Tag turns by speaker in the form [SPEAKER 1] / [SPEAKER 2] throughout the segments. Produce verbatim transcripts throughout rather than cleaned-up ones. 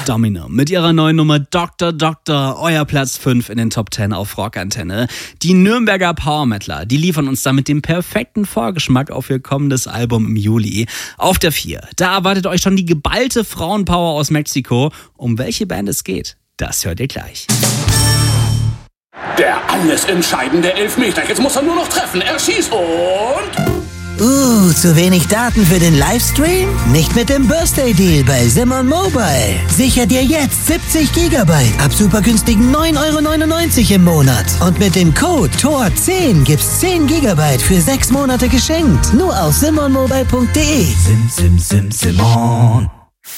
[SPEAKER 1] Domino mit ihrer neuen Nummer Doktor Doktor, euer Platz fünf in den Top zehn auf Rockantenne. Die Nürnberger Power-Metaler, die liefern uns damit den perfekten Vorgeschmack auf ihr kommendes Album im Juli. Auf der vier, da erwartet euch schon die geballte Frauenpower aus Mexiko. Um welche Band es geht, das hört ihr gleich.
[SPEAKER 2] Der alles entscheidende Elfmeter. Jetzt muss er nur noch treffen. Er schießt und...
[SPEAKER 3] Uh, zu wenig Daten für den Livestream? Nicht mit dem Birthday Deal bei Simon Mobile. Sicher dir jetzt siebzig Gigabyte ab super günstigen neun Euro neunundneunzig im Monat. Und mit dem Code T O R zehn gibt's zehn Gigabyte für sechs Monate geschenkt. Nur auf simon mobile punkt de.
[SPEAKER 4] Sim, sim, sim, Simon.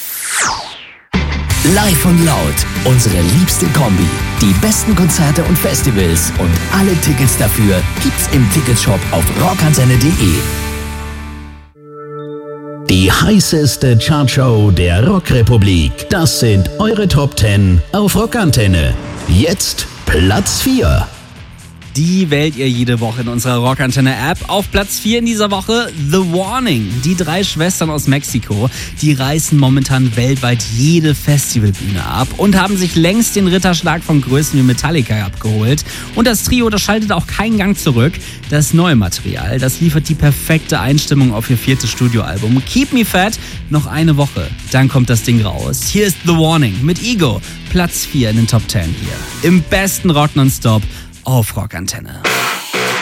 [SPEAKER 4] Live und laut, unsere liebste Kombi. Die besten Konzerte und Festivals und alle Tickets dafür gibt's im Ticketshop auf rockantenne punkt de. Die heißeste Chartshow der Rockrepublik. Das sind eure Top zehn auf Rockantenne. Jetzt Platz vier.
[SPEAKER 1] Die wählt ihr jede Woche in unserer Rockantenne-App. Auf Platz vier in dieser Woche The Warning. Die drei Schwestern aus Mexiko, die reißen momentan weltweit jede Festivalbühne ab und haben sich längst den Ritterschlag von Größen wie Metallica abgeholt. Und das Trio, das schaltet auch keinen Gang zurück. Das neue Material, das liefert die perfekte Einstimmung auf ihr viertes Studioalbum. Keep Me Fat, noch eine Woche, dann kommt das Ding raus. Hier ist The Warning mit Ego. Platz vier in den Top zehn hier. Im besten Rock nonstop auf Rockantenne.